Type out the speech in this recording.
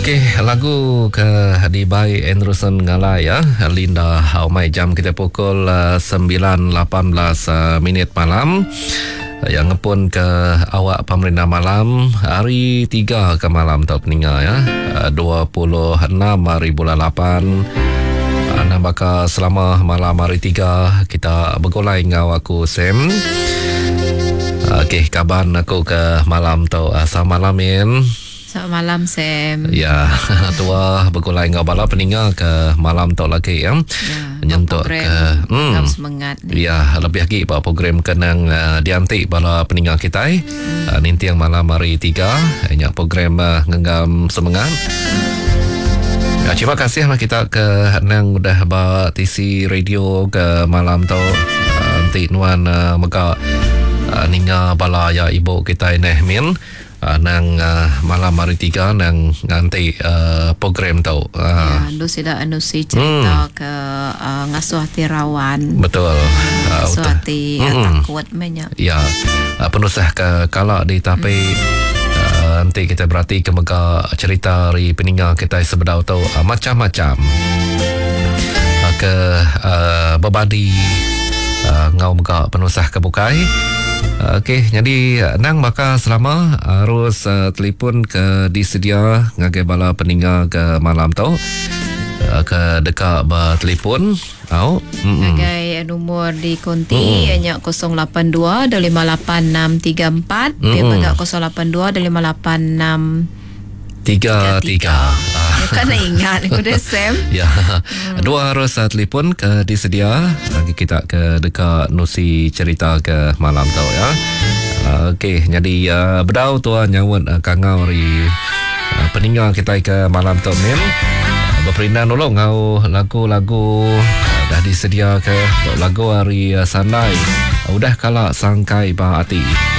Okey, lagu ke Dibai Anderson Ngalai ya. Linda Haumai jam kita pukul 9.18 minit malam. Yang ngepun ke awak pemerintah malam hari 3 ke malam tau peninga ya. 26 hari bulan 8. Nambaka selama malam hari 3 kita bergolai dengan aku Sam. Okey, kaban aku ke malam tau asal malamin. Selamat malam Sam. Ya, tua bergulai dengan bala peninga ke malam tok lagi ya. Nyentuk ke semangat ni. Ya, lebih lagi pak program kenang diantik bala peninga kita ninti yang malam hari 3 hanya program ngengam semangat. Ya, terima kasih lah kita ke nang udah ba TC radio ke malam tok nanti nuan mega ninga bala ya ibu kita ini min nang malam hari 3 nang nanti program tau. Ya, anu si cerita ke ngasuh hati rawan. Betul. Ngasuh hati takut banyak. Ya, penusah ke kala di tapi nanti kita berarti ke mega cerita dari peninga kita sebedau tau macam-macam ke berbadi ngau mega penusah ke bukai. Okey, jadi nang maka selama harus telefon ke disedia ngagai bala peninga ke malam tu ke dekat ba telefon au ngagai nomor di konti hanya 082 258 634 dia bagi 082 258 633. Kan ingat aku dah Sam. Ya. Dua harus telefon ke disedia lagi kita ke dekat nusi cerita ke malam tau ya. Okey, jadi berdau tuan nyawut kangau ri peninga kita ke malam tau min. Berperindah dulu ngau lagu-lagu dah disedia ke lagu hari sandai. Udah kala sangkai bah hati.